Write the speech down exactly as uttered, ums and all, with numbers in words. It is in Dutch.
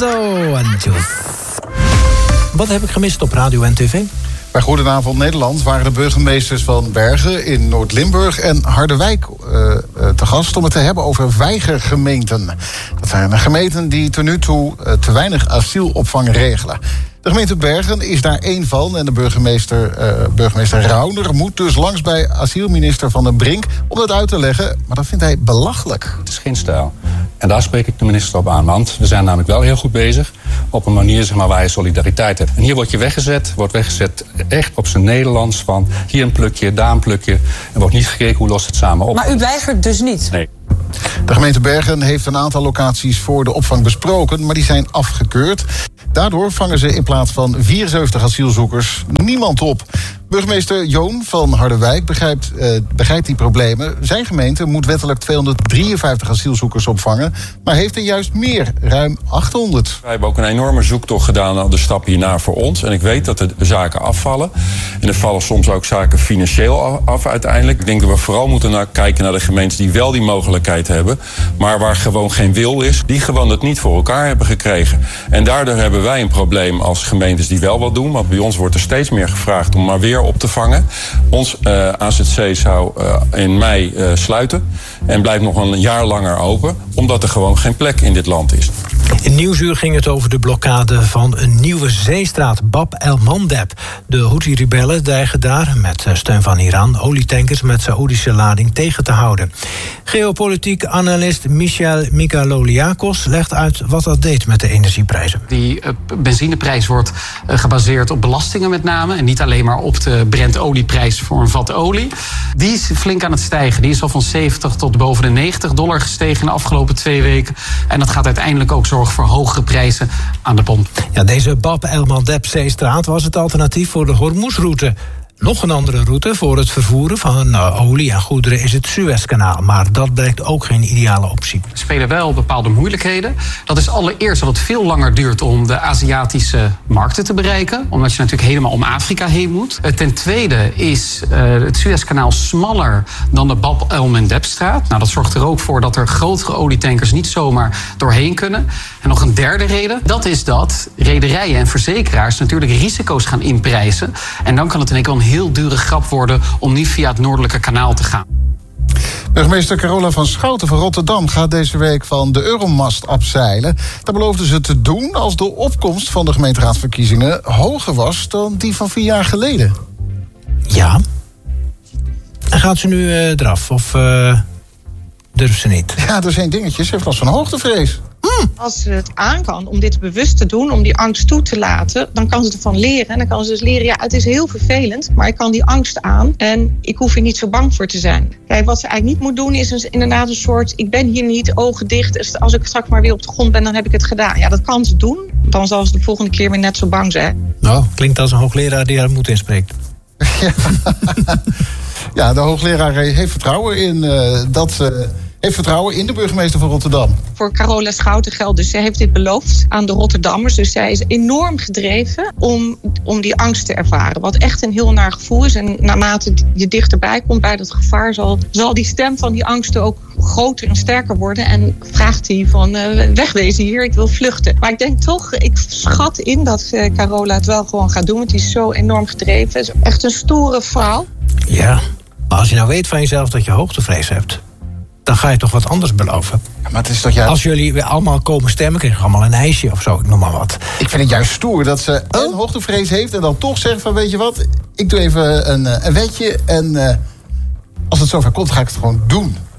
Lizzo en Juice. Wat heb ik gemist op radio en tv? Bij Goedenavond Nederland waren de burgemeesters van Bergen in Noord-Limburg en Harderwijk uh, uh, te gast om het te hebben over weigergemeenten. Dat zijn gemeenten die tot nu toe uh, te weinig asielopvang regelen. De gemeente Bergen is daar één van en de burgemeester, uh, burgemeester Rauner moet dus langs bij asielminister Van den Brink om dat uit te leggen, maar dat vindt hij belachelijk. Het is geen stijl. En daar spreek ik de minister op aan, want we zijn namelijk wel heel goed bezig op een manier zeg maar, waar je solidariteit hebt. En hier wordt je weggezet, wordt weggezet echt op zijn Nederlands van hier een plukje, daar een plukje. Er wordt niet gekeken hoe lost het samen op. Maar u weigert dus niet? Nee. De gemeente Bergen heeft een aantal locaties voor de opvang besproken, maar die zijn afgekeurd. Daardoor vangen ze in plaats van vierenzeventig asielzoekers niemand op. Burgemeester Joon van Harderwijk begrijpt, uh, begrijpt die problemen. Zijn gemeente moet wettelijk tweehonderddrieënvijftig asielzoekers opvangen, maar heeft er juist meer, ruim achthonderd. Wij hebben ook een enorme zoektocht gedaan naar de stap hierna voor ons. En ik weet dat de zaken afvallen. En er vallen soms ook zaken financieel af uiteindelijk. Ik denk dat we vooral moeten naar kijken naar de gemeenten die wel die mogelijkheid hebben, maar waar gewoon geen wil is, die gewoon het niet voor elkaar hebben gekregen. En daardoor hebben wij een probleem als gemeentes die wel wat doen, want bij ons wordt er steeds meer gevraagd om maar weer op te vangen. Ons uh, A Z C zou uh, in mei uh, sluiten en blijft nog een jaar langer open, omdat er gewoon geen plek in dit land is. In Nieuwsuur ging het over de blokkade van een nieuwe zeestraat, Bab el-Mandeb. De Houthi-rebellen dreigen daar, met steun van Iran, olietankers met Saoedische lading tegen te houden. Geopolitiek analist Michel Mikaloliakos legt uit wat dat deed met de energieprijzen. Die uh, benzineprijs wordt uh, gebaseerd op belastingen met name en niet alleen maar op de Brent-olieprijs voor een vat olie. Die is flink aan het stijgen. Die is al van zeventig tot boven de negentig dollar gestegen in de afgelopen twee weken. En dat gaat uiteindelijk ook zorgen voor hogere prijzen aan de pomp. Ja, deze Bab el-Mandeb zeestraat was het alternatief voor de Hormuzroute. Nog een andere route voor het vervoeren van uh, olie en goederen is het Suezkanaal. Maar dat blijkt ook geen ideale optie. Er spelen wel bepaalde moeilijkheden. Dat is allereerst dat het veel langer duurt om de Aziatische markten te bereiken. Omdat je natuurlijk helemaal om Afrika heen moet. Ten tweede is uh, het Suezkanaal smaller dan de Bab el-Mandebstraat. Nou, dat zorgt er ook voor dat er grotere olietankers niet zomaar doorheen kunnen. En nog een derde reden, dat is dat rederijen en verzekeraars natuurlijk risico's gaan inprijzen. En dan kan het in één keer een heel dure grap worden om niet via het Noordelijke Kanaal te gaan. Burgemeester Carola van Schouten van Rotterdam gaat deze week van de Euromast afzeilen. Dat beloofde ze te doen als de opkomst van de gemeenteraadsverkiezingen hoger was dan die van vier jaar geleden. Ja. En gaat ze nu uh, eraf of uh, durft ze niet? Ja, er zijn dingetjes. Ze heeft last van hoogtevrees. Hmm. Als ze het aan kan om dit bewust te doen, om die angst toe te laten, dan kan ze ervan leren. En dan kan ze dus leren, ja, het is heel vervelend, maar ik kan die angst aan en ik hoef er niet zo bang voor te zijn. Kijk, wat ze eigenlijk niet moet doen is dus inderdaad een soort, ik ben hier niet, ogen dicht, dus als ik straks maar weer op de grond ben, dan heb ik het gedaan. Ja, dat kan ze doen, dan zal ze de volgende keer weer net zo bang zijn. Nou, klinkt als een hoogleraar die haar moed inspreekt. Ja, ja, de hoogleraar heeft vertrouwen in uh, dat... Uh, heeft vertrouwen in de burgemeester van Rotterdam. Voor Carola Schouten geldt dus, zij heeft dit beloofd aan de Rotterdammers. Dus zij is enorm gedreven om, om die angst te ervaren. Wat echt een heel naar gevoel is. En naarmate je dichterbij komt bij dat gevaar, zal, zal die stem van die angsten ook groter en sterker worden. En vraagt hij van uh, wegwezen hier, ik wil vluchten. Maar ik denk toch, ik schat in dat uh, Carola het wel gewoon gaat doen. Want die is zo enorm gedreven. Is echt een stoere vrouw. Ja, maar als je nou weet van jezelf dat je hoogtevrees hebt, dan ga je toch wat anders beloven. Ja, maar het is toch juist... Als jullie weer allemaal komen stemmen, krijg je allemaal een ijsje of zo, ik noem maar wat. Ik vind het juist stoer dat ze oh? een hoogtevrees heeft en dan toch zegt van, weet je wat, ik doe even een, een wetje en uh, als het zover komt, ga ik het gewoon doen.